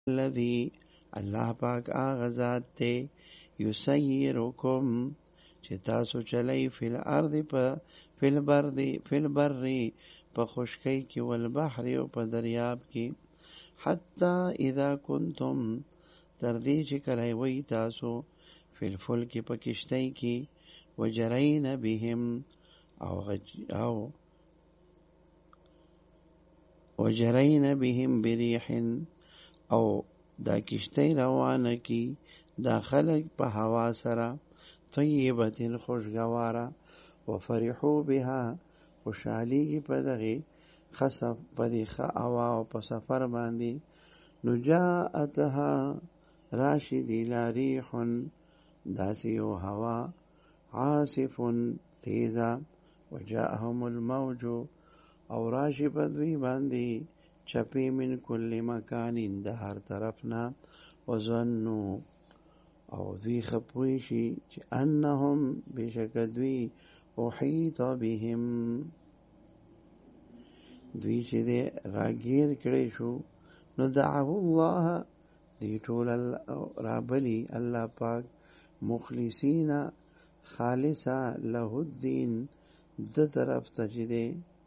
الذي الله پاک آغا ذات تے یسیرکم چه تاسو چلی فی الارض پا فی البری پا خشکی کی والبحر و پا دریاب کی حتی اذا کنتم تردی چه کلی وی تاسو فی الفلک پا کشتی کی وجرین بهم او وجرین بهم بریح او دا کشتی روانه کی دا خلق په هوا سره طیبت خوشگواره وفرحو بها خوشحالیږي په دغه خصف په دې هوا او په سفر باندې نجاءتها راشد لا ریح داسې یو هوا عاصف تیزه وجاءهم الموج او راشي په دوی باندې چپی من کل مکان د هر طرفنا وظنوا او دوی خپوی شي چې انهم بشک دوی احیط بهم دوی چې دې راګیر کړی شو نو دعوا الله دی ټول رابلی الله پاک مخلصین خالصا له الدین د طرف ته چې دی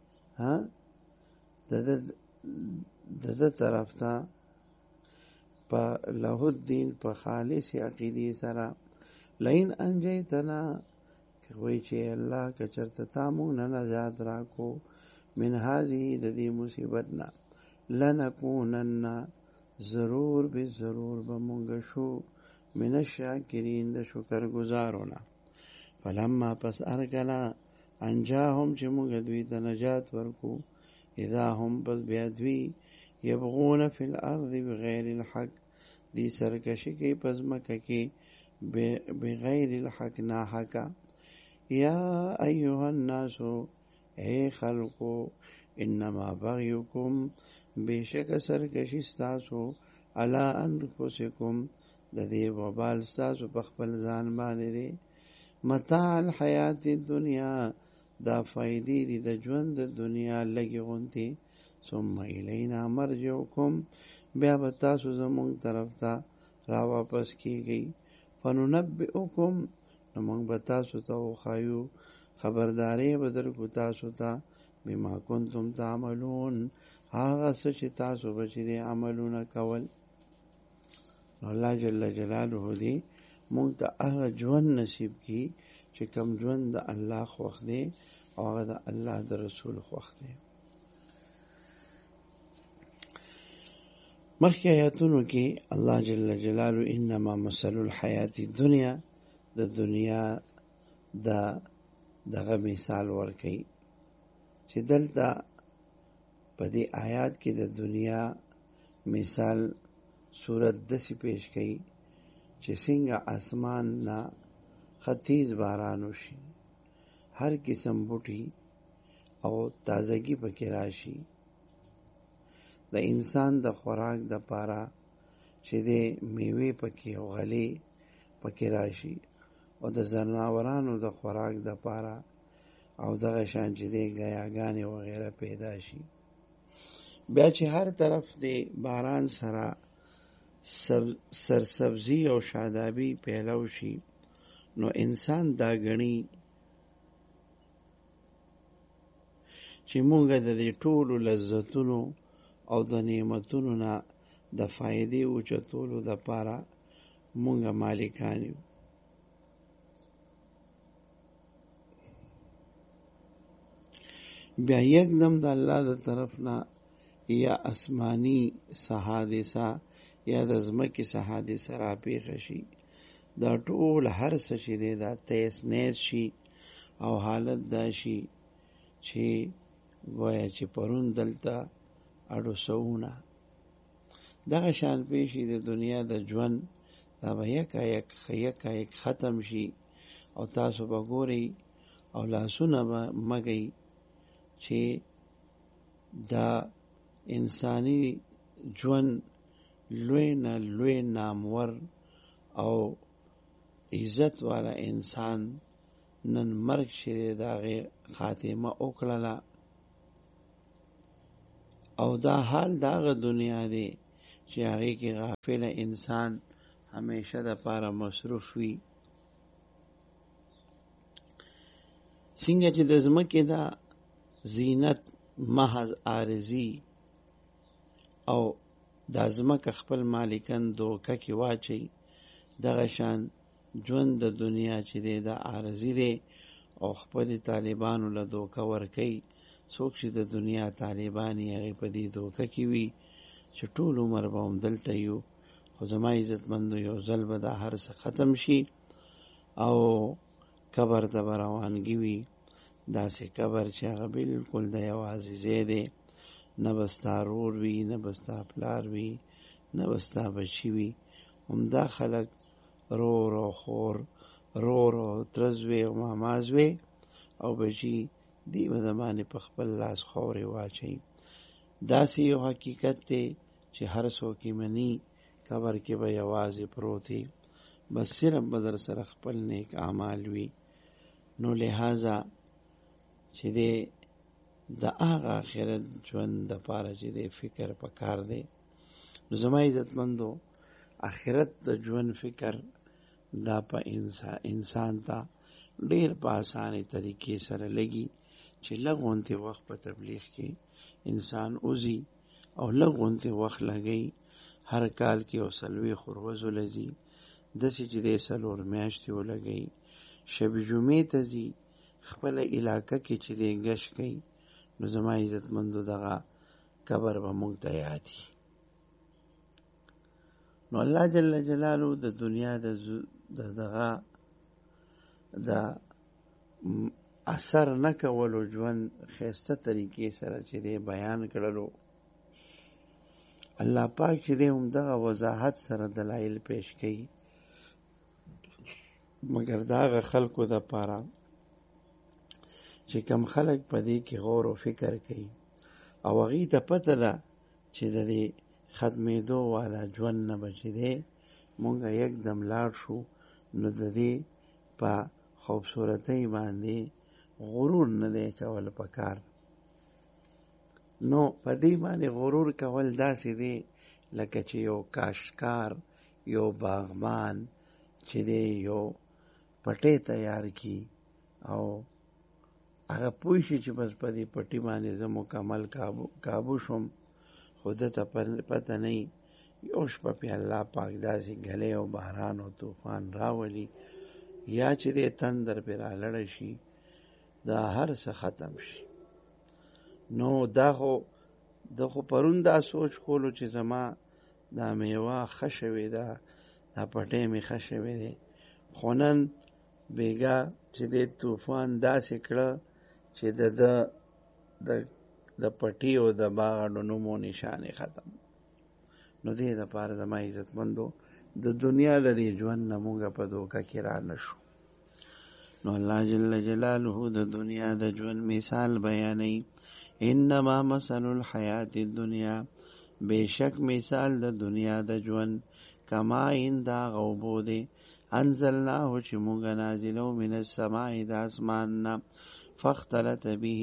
د طرف ته په له الدین په خالص عقیدې سره لئن انجیتنا کوي چې الله که چرته تا مونږ نه نجات راکو من هذه د دې مصیبت نه لنکونن ضرور به ضرور به مونږ شو من الشاکرین د شکر گزارونه فلما پس ارکلا انجاهم چې مونږ دوی ته نجات ورکو اذا هم پس بیا دوی یبغون فی الارض بغیر الحق دی سرکشی کی پس مکه کی بغیر الحق ناحقا یا ایها الناس اے خلقو انما بغیکم بیشک سرکشی ستاسو علی انفسکم د دې وبال ستاسو په خپل ځان باندې دی متاع الحیات الدنیا دا فائدې دي د ژوند د دنیا لګي غونتي ثم الینا مرجعکم بیا به تاسو زمونږ طرف ته را واپس کیږئ فننبئکم نو موږ به تاسو ته وښایو خبرداری به درکو تاسو ته بما کنتم تعملون هغه څه چې تاسو به چې دې عملونه کول نو الله جل جلاله دې موږ ته هغه ژوند نصیب کړي چې کوم ژوند د الله خوښ دی او هغه د الله د رسول خوښ دی مخکې آیاتونو کې الله جل جلاله انما مثل الحیات الدنیا د دنیا دغه مثال ورکړي چې دلته په دې آیات کې د دنیا مثال صورت داسې پیش کړي چې څنګه اسمان نه ختیز باران وشي هر قسم بوټي او تازگی پکې راشي د انسان د خوراک د پاره چې د میوه پکې او غلې پکې راشي او د زناورانو د خوراک د پاره او دغه شان چې د غیاګانې وغیرہ پیدا شي بیا چې هر طرف د باران سره سرسبزی او شادابی پیلو شي نو انسان دا غني چې مونږ د دې ټولو لذتونو او د نعمتونو نه د فائدې او چتولو د پاره مونږ مالکان یو بیا یکدم د الله د طرف نه یا آسمانی حادثه یا د ځمکې حادثه را پیښه شي دا ټول هر څه چې دی دا تیس نیس شي او حالت دا شي چې گویا چې پرون دلته اډو سوونه دغه شان پیشي د دنیا د ژوند دا به یک ختم شي او تاسو به ګورئ او لاسونه به مګئ چې دا انساني ژوند لوی نامور او عزت والا انسان نن مرګ شری داغه خاتمه وکړه او دا حال داغه دنیا دی چې هغې کې غافل انسان همیشه د پاره مصروف وي. څنګه چې د ځمکې دا زینت محض عارضي او دا ځمکه خپل مالکان دوکه کې واچي، دغه شان ژوند د دنیا چې دی دا عارضي دی او خپل طالبانو له دوکه ورکوي. څوک چې د دنیا طالبان یې هغې په دې دوکه کې وي چې ټول عمر به هم دلته یو، خو زما عزتمندو یو ځل به دا هر څه ختم شي او قبر ته به روانګي وي. داسې قبر چې هغه بلکل د یوازې ځای دی، نه به ستا رور وي، نه به ستا پلار وي، نه به ستا بچي وي. همدا خلک رور او خور، رور او تره زوی او ماما زوی او بچي دی به د باندې په خپل لاس خاورې واچوي. داسې یو حقیقت دی چې هر څوک یې مني، قبر کې به یوازې پروت وي، بس صرف به در سره خپل نیک اعمال وي. نو لہذا چې دی د هغه آخرت ژوند دپاره چې دی فکر پکار دی. نو زما عزتمندو آخرت د ژوند فکر دا په انسان ته ډېر په اسانه طریقې سره لګي چې لږ غونتې وخت په تبلیغ کې انسان اوزي او لږ غونتې وخت لګي. هر کال کې یو څلوېښت ورځو لځي، داسې چې دی 4 میاشتې ولګي. شب جمعې ته ځي، خپله علاقه کې چې دی ګشت کوي. نو زما عزتمندو دغه قبر به موږ ته یادي. نو الله جل جلاله د دنیا دغه د اثر نه کولو ژوند ښایسته طریقې سره چې دی بیان کړلو. الله پاک چې دی همدغه وضاحت سره دلایل پیش کوي، مګر د هغه خلکو دپاره چې کم خلک په دې کې غور او فکر کوي او هغوی ته پته ده چې د دې ختمېدو والا ژوند نه به چې دی مونږ یکدم لاړ شو، نو د دې په خوبصورتۍ باندې غرور نه دی کول پکار. نو په دې باندې غرور کول داسې دی لکه چې یو کاشتکار، یو باغبان چې دی یو پټی تیار کی او هغه پوه شي چې بس په دې پټي باندې زه مکمل کابو شوم، خو ده ته پته نه وي یو شپه پې الله پاک داسې ګلی او باران او طوفان راولي یا چې دی تندر پې رالړه شي، دا هر څه ختم شي. نو دا خو پرون دا سوچ کولو چې زما دا میوه ښه شوې ده، دا پټی مې ښه شوی دی، خو نن بیګا چې دی طوفان داسې کړه چې د پټي او د باغ نوم و نشانې ختم. نو دې دپاره زما عزتمندو د دنیا د دې ژوند نه موږ په دوکه کې را نه شو. نو الله جل جلاله د دنیا د ژوند مثال بیانوي. انما مثل الحیات الدنیا، بېشک مثال د دنیا د ژوند کما ان دا غوبو دی انزلناه چې موږ نازلو من السماء د اسمان نه، فاختلط به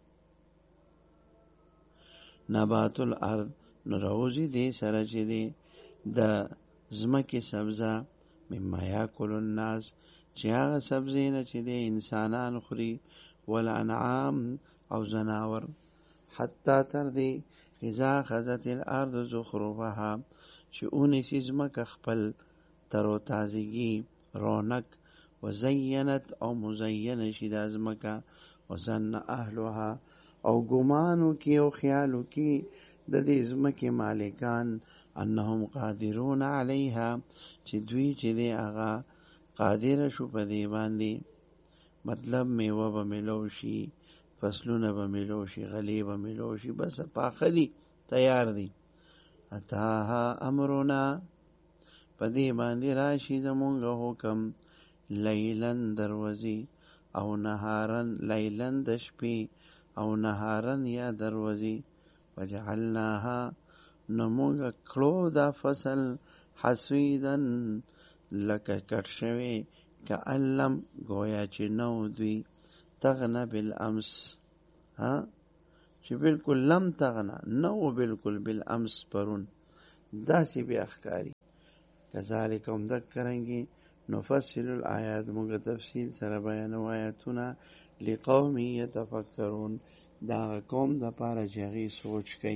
نبات الارض، نو راوځي دې سره چې دی د ځمکې سبزه، مما یاکل الناس چې هغه سبزې نه چې دی انسانان خوري، والانعام او زناور، حتی تر دې اذا اخذت الارض زخرفها چې اونیسي ځمکه خپل تر و تازگی رونق، وزینت او مزین شي د ځمکه، وظن اهلها او ګمانو کې او خیالو کې د دې ځمکې مالکان انهم قادرون علیها چې دوی چې دی هغه قادر شو په دې باندې، مطلب میوه به ملو شي، فصلونه به ملو شي، غلې به ملو شي، بس پاخه دي، تیار دي. اتاها امرنا، په دې باندې راشي زمونږ حکم، لیلن دروزی او نهارن، لیلن د شپې او نهارن یا دروزی، وجعلناها نو مونږ کړو دا فصل حسیدن لکه کټ شوی، کألم گویا چې نو دوی، تغنه بالامس، چې بالکل لم تغنه نو بالکل بالامس پرون، داسې بیا ښکاري. کذالک هم دکرنګي نفصل الآیات موږ تفصیل سره بیانو آیاتونه لقوم یتفکرون دا قوم د پاره چې هغې سوچ کوي.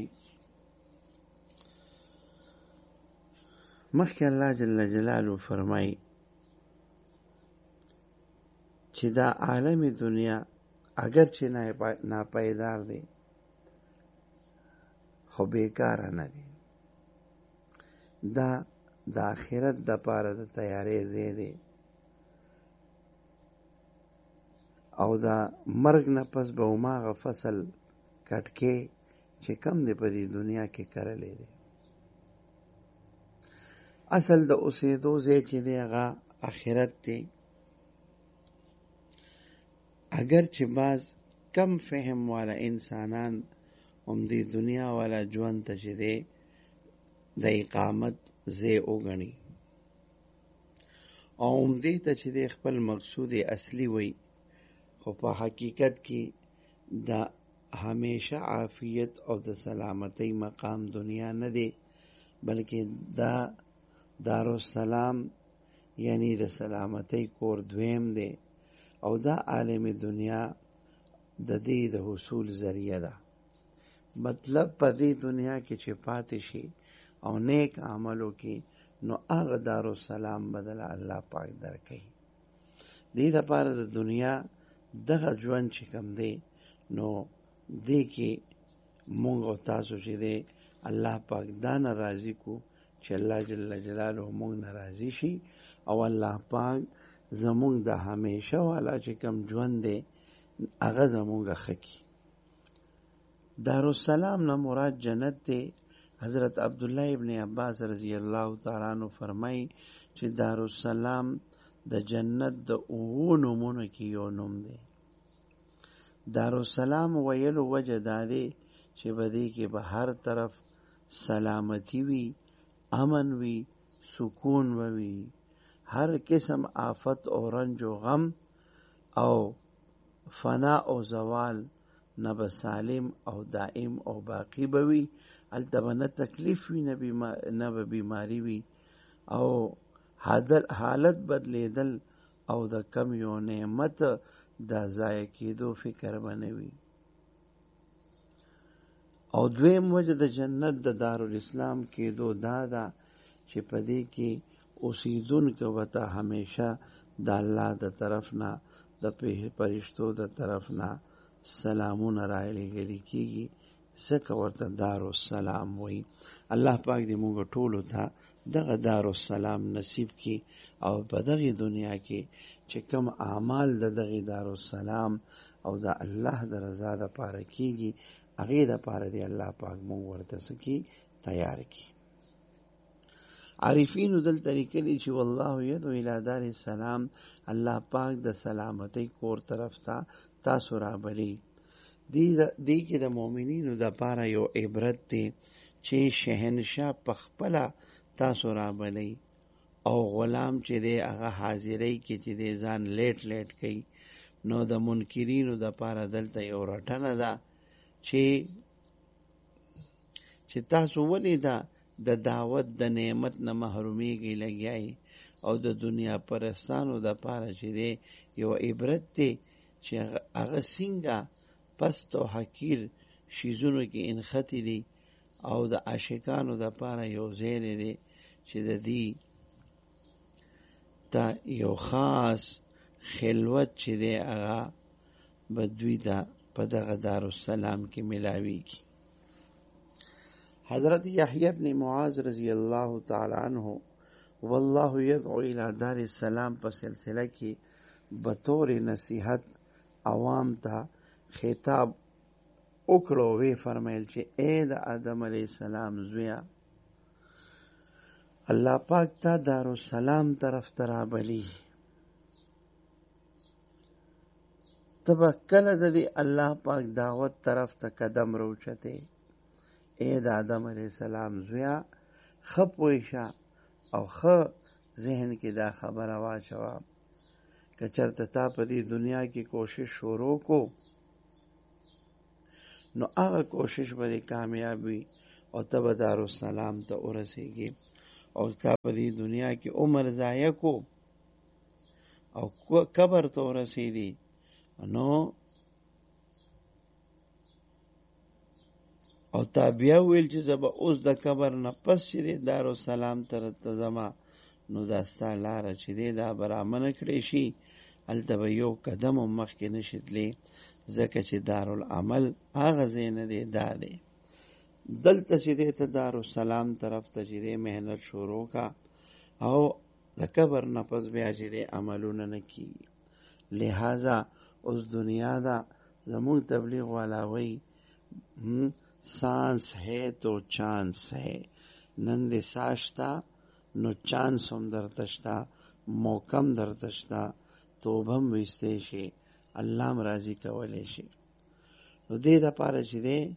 مخکې الله جل جلاله فرمایي چې دا عالم دنیا اگر چې ناپایدار دی خو بیکاره نه دی، دا د آخرت د پاره د تیارې ځای دی او دا مرګ نه پس به هماغه فصل کټکې چې کم دی په دې دنیا کې کرلی دی. اصل د اوسېدو ځای چې دی هغه آخرت دی. اگر چې بعض کم فهم والا انسانان هم دې دنیا والا ژوند ته چې دی د اقامت ځای وګڼي او هم دې ته چې دی خپل مقصود اصلي وي، خو په حقیقت کې د همیشه عافیت او د سلامتی مقام دنیا نه دی، بلکې دا دارالسلام یعنی د سلامتی کور دویم دی او دا عالم دنیا د دې د حصول ذریعہ ده. مطلب په دې دنیا کې چې پاتې شي او نیک عملو کې نو هغه دارالسلام بدل الله پاک درکوي. دې لپاره د دنیا دغه ژوند چې کوم دی نو دې کې مونږ او تاسو چې دی الله پاک دا ناراضي کو چې الله جل جلاله مونږ ناراضي شي او الله پاک زمونږ د همیشه والا چې کوم ژوند دی هغه زمونږ ښه کړي. دارالسلام نه مراد جنت دی. حضرت عبدالله ابن عباس رضی الله تعالی عنہ فرمایي چې دارالسلام د جنت د اوو نومونو کې یو نوم دی. دارالسلام ویلو وجه دا دی چې په دې کې به هر طرف سلامتی وي، امن وي، سکون وي، هر قسم آفت او رنج و غم او فنا او زوال نه به سالم او دائم او باقی بوي. هلته به نه تکلیف وي نه به بیماری وي او حالت بدلیدل او د کم یو نعمت دا ضایع کېدو فکر به نه وي. او دویم وجه د جنت د دارالاسلام کېدو دا ده چې په دې کې اوسېدونکو ورته همیشه د الله د طرف نه د فرشتو د طرف نه سلامونه رالېږلي کېږي، ځکه ورته دارالسلام وایي. الله پاک دې موږ ټولو ته دغه دارالسلام نصیب کړي او په دغه دنیا کې چې کوم اعمال د دغه دارالسلام او د الله د رضا دپاره کېږي هغې دپاره دې الله پاک موږ ورته څه کړي تیار کړي. عارفینو دلته لیکلي چې والله یدعو الی دار السلام، الله پاک د سلامتی کور طرف ته تاسو رابلي. دې کې د مؤمنینو دپاره یو عبرت دی چې شهنشاه پخپله تاسو رابلي او غلام چې دی هغه حاضری کې چې دی ځان لیټ کوي. نو د منکرینو دپاره دلته یو رټنه ده چې تاسو ولې د دعوت د نعمت نه محرومیږئ لګیایي. او د دنیا پرستانو دپاره چې دی یو عبرت دی چې هغه څنګه پست او حقیر شیزونو کې انختی دي او د عاشقانو دپاره یو ځای دی چې د دې ته یو خاص خلوت چې دی هغه به دوی ته په دغه دارالسلام کې ملاویږي. حضرت یحیی ابن معاذ رضی الله تعالی عنہ والله یدعو الی دار السلام په سلسله کې بطور نصیحت عوام ته خطاب وکړو. وی فرمایل چې اے د آدم علیه السلام زویا، الله پاک ته دارالسلام طرف ته رابلي. ته به کله د دې الله پاک دعوت طرف ته قدم روچتې. اے د آدم علیه السلام زویا، ښه پوه شه او ښه ذهن کې دا خبره واچوه که چېرته تا په دې دنیا کې کوشش شروع کو نو هغه کوشش به دې کامیاب وي او ته به دارالسلام ته ورسېږي او تا په دې دنیا کې عمر ضایع کو او قبر ته ورسېدي، نو او تا بیا ویل چې زه به اوس د قبر نه پس چې دی دارالسلام ته ځمه، نو دا ستا لاره چې دی دا به رامنع کړی شي، هلته به یو قدم هم مخکې نشي تللی، ځکه چې دارالعمل هغه ځای نه دی، دا دی. دلته چې دی ته دارالسلام طرف ته چې دی محنت شروع کا او د قبر نه پس بیا چې دی عملونه نه کیږي. لہذا اوس دنیا دا زمونږ تبلیغ والا وی سانس ہے تو چانس ہے، نن دې ساشتا نو چانس هم درته شته، موقع هم درته شته، توبه هم ویستی شي، الله هم راضي کولی شي. نو دې دپاره چې دی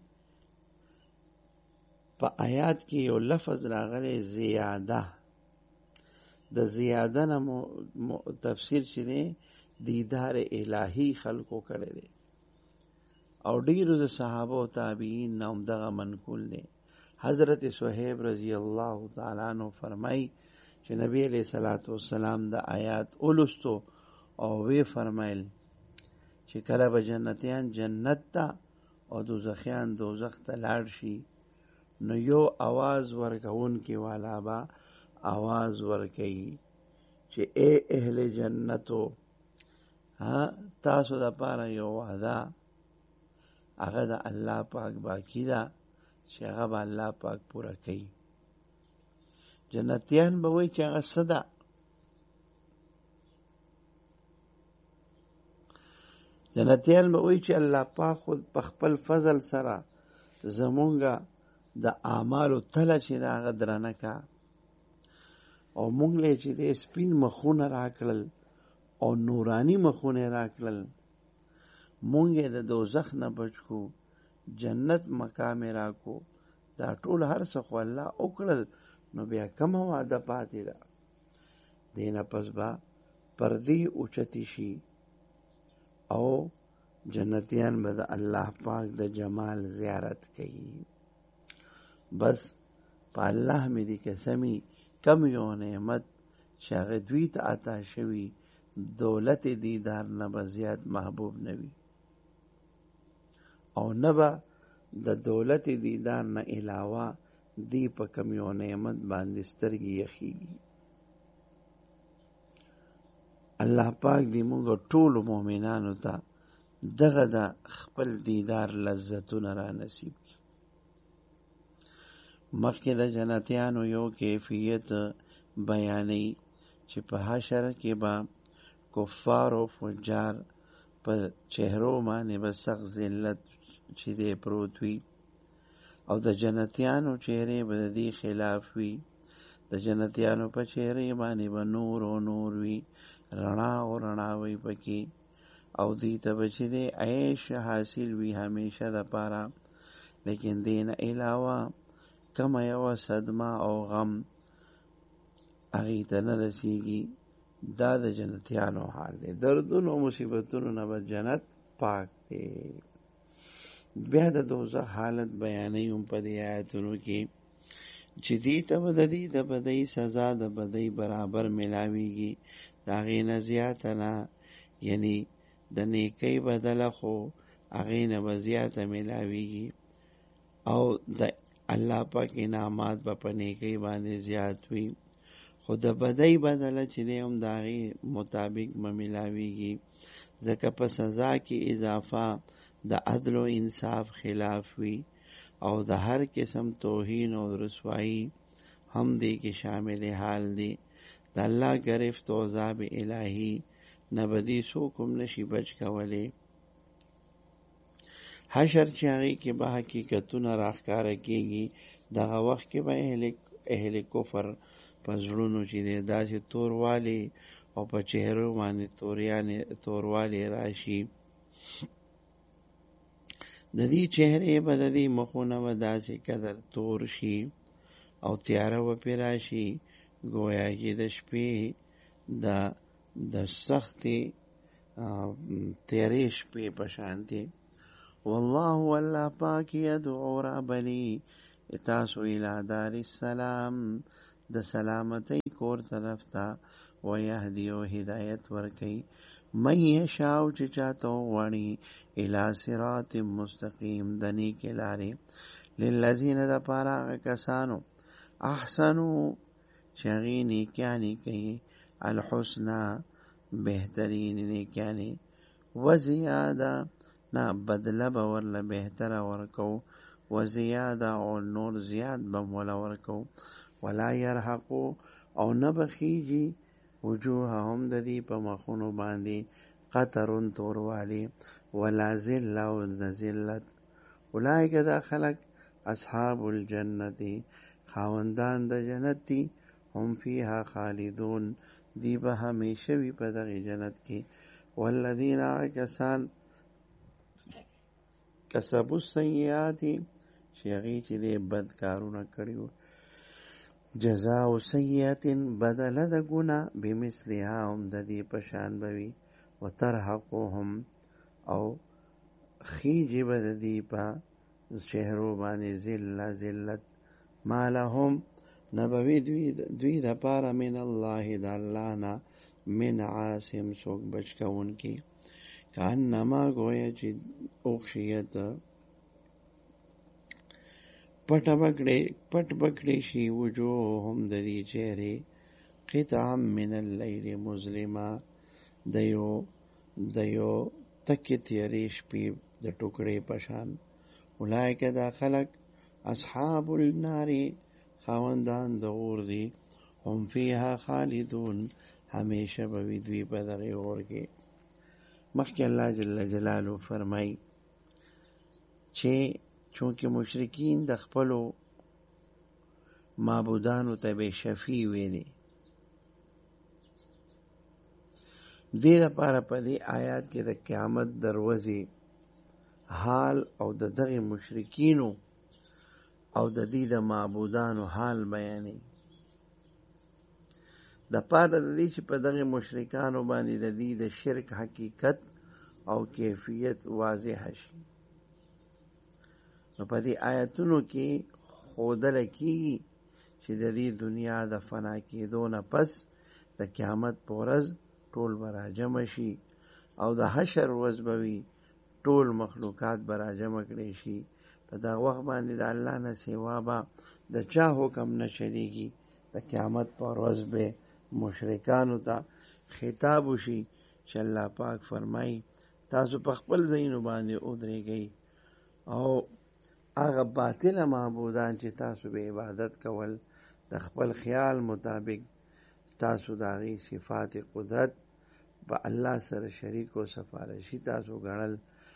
په آیات کې یو لفظ راغلی زیاده، د زیاده نه تفسیر چې دی دیدار الهی خلقو کړی دی او ډیرو د صحابه او تابعین نه هم دغه منقول دی. حضرت صہیب رضی الله تعالی عنہ فرمای چې نبی علیہ الصلوۃ والسلام د آیات اولستو او وی فرمایل چې کله به جنتیان جنت ته او دوزخیان دوزخ ته لاړ شي، نو یو आवाज ورکون کې والا با आवाज ورکي چې اے اهل جنتو، تاسو د پاره یو وعده، هغه د الله پاک باقی ده چې هغه به الله پاک پوره کوي. جنتیان به وایي چې هغه څه ده؟ جنتیان به وایي چې الله پاک خود په خپل فضل سره زمونږ د اعمالو تله چې ده هغه درنه کا، او مونږ له چې د سپین مخونه راکړل او نورانی مخونه راکړل، مونږ یې د دوزخ نه بچ کو، جنت مقام راکو، دا ټول هر څه خو الله وکړل، نو بیا کومه وعده پاتې ده؟ دې نه پس به پردې اوچتې شي او جنتیان به د الله پاک د جمال زیارت کوي. بس په الله مې دې قسمي کم یو نعمت چې هغه دوی ته عطا شوي، دولت دیدار نه به زیات محبوب نه وي او نه به د دولت دیدار نه علاوه دی په کم یو نعمت باندې سترګې یخیږي. الله پاک دې موږ ټول مؤمنانو ته دغه د خپل دیدار لذتونه را نصیب کړي. مخکې د جنتیانو یو کیفیت بیانې چې په حشر کې به کفار او فجار په چهرو باندې به سخت ذلت چې دی پروت وي، او د جنتیانو چهرې به د دې خلاف وي. د جنتیانو په چهرې باندې به نور او نور وي، رڼا او رڼا وي پکې، او دې ته به چې دی عیش حاصل وي همیشه د پاره، لیکن دې نه علاوه کمه یوه صدمه او غم هغې ته نه رسیږي. دا د جنتیانو حال دی. دردونو او مصیبتونو نه به جنت پاک دی. بیا د دوزخ حالت بیانوي هم په دې آیتونو کې چې دې ته به د دې د بدۍ سزا د بدۍ برابر میلاویږي، د هغې نه زیاته نه، یعنی د نیکۍ بدله خو هغې نه به زیاته میلاویږي، او د الله پاک انعامات به په نیکۍ باندې زیات وي، خو د بدۍ بدله چې دی هم د هغې مطابق به میلاویږي، ځکه په سزا کې اضافه د عدل و انصاف خلاف وي، او د هر قسم توهین او رسوایی هم دی کې شامل حال دی. د الله گرفت و عذاب الهی نه به دې څوک هم نشي بچ کولی. حشر چې هغې کې به حقیقتونه راښکاره کېږي، دغه وخت کې به اهل کفر په زړونو چې دی داسې توروالی او په چهرو باندې توروالی راشي. د دې چهرې به د دې مخونه به داسې قدر تور شي او تیاره به پرې راشي، گویا چې د شپې د سختې تیرې شپې په شان دی. والله الله پاک یدعو رابلی تاسو الی دار السلام د سلامتی کور طرف ته ویهدی او هدایت ورکي من یشاء چې چاته وغواړي الی صراط مستقیم د نیکې لارې للذین د پاره هغه کسانو احسنو چې هغې نیکیانې کوي الحسنى بهترین نیکیانې وزیاده نه بدله به ورله بهتره ورکو وزیاده او نور زیات به مولا ورکو ولا یرحقو او نه بخیږي وجوههم د دې په مخونو باندې قطرون توروالی ولا ذله او د ذلت اولئک دا خلق اصحاب الجنت خاوندان د جنت دي هم فیها خالدون دی به همیشه وي په دغه جنت کې والذین کسان کسبوا السیئات چې هغې چې دی بد کارونه کړي وو جزاء سیئة بدله د ګناه بمثلها هم د دې په شان به وي وترهقهم او خیجې به د دې په چهرو باندې ذلت ما لهم نه به وي دوی دپاره من الله د الله نه من عاصم څوک بچ کوونکي کانما گویا چې اغشیت پټ بکړې شي وجوههم د دې چهرې قطعا من اللیل مظلمه د یو تکې تیارې شپې د ټوکړې په شان اولئک دا خلق اصحاب النار خاوندان د اور دي هم فیها خالدون همیشه به وي دوی په دغې اور کې مخکې الله جل جلاله فرمایي چې چونکه مشرکین د خپلو معبودانو ته به شفیع ویلي دې لپاره په دې آیات کې د قیامت دروازې حال او د دغه مشرکینو او د دې د معبودانو حال بیانې د پاره د دې چې په دغه مشرکانو باندې د دې د شرک حقیقت او کیفیت واضح شي نو په دې آیتونو کې ښودل کېږي چې د دې دنیا د فنا کېدو نه پس د قیامت په ورځ ټول به راجمع شي او د حشر ورځ به وي ټول مخلوقات به راجمع کړی شي په دغه وخت باندې د الله نه سوا به د چا حکم نه چلیږي د قیامت په ورځ به مشرکانو ته خطاب وشي چې الله پاک فرمایي تاسو په خپل ځایونو باندې ودرېږئ او هغه باطله معبودان چې تاسو به عبادت کول د خپل خیال مطابق تاسو د هغې صفات قدرت په الله سره شریک او سفارشي تاسو ګڼل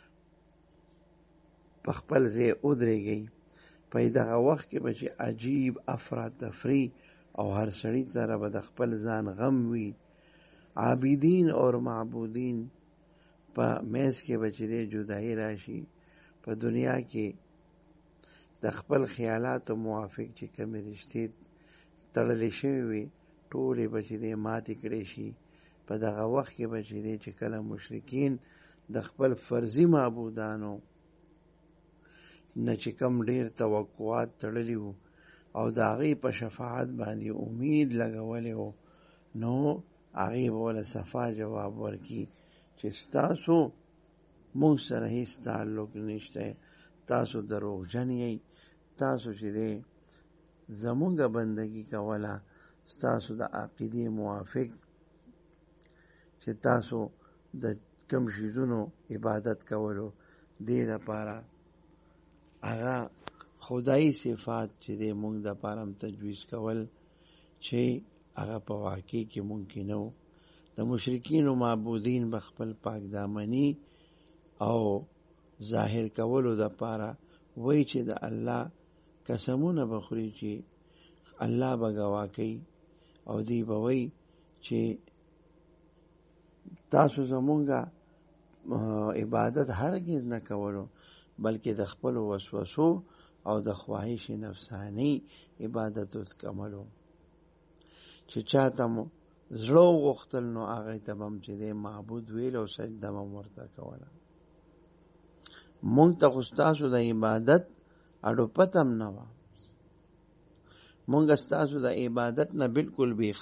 په خپل ځای ودرېږئ په دغه وخت کې به چې عجیب افراتفری او هر سړي سره به د خپل ځان غم وي عابدین او معبودین په میز کې به چې دی جدایي راشي په دنیا کې د خپل خیالاتو موافق چې کومې رشتې تړلې شوې وي ټولې به چې دی ماتې کړې شي په دغه وخت کې به چې دی چې کله مشرکین د خپل فرضي معبودانو نه چې کم ډېر توقعات تړلي وو او د هغې په شفاعت باندې امید لګولی وو نو هغې به وله صفا جواب ورکړي چې ستاسو موږ سره هېڅ تعلق نشته تاسو دروغجن یئ تاسو چې دی زمونږه بندګي کوله ستاسو د عقیدې موافق چې تاسو د کم شیزونو عبادت کولو دې دپاره هغه خدایي صفات چې دی مونږ دپاره هم تجویز کول چې هغه په واقع کې ممکن نه و د مشرکینو معبودین به خپل پاک دامني او ظاهر کولو دپاره وای چې د الله قسمونه بخوري چې الله به ګواه کوي او دی به وای چې تاسو زمونږه عبادت هرگز نه کولو بلکې د خپل وسوسو او د خواهش نفسانی عبادت وکولو چې چاته مو زړه وغوښتل نو هغه ته هم چې دی معبود ویل او سجده هم ورته کوله مونږ ته خو ستاسو د عبادت اډو پته هم نه وه مونږ ستاسو د عبادت نه بالکل بې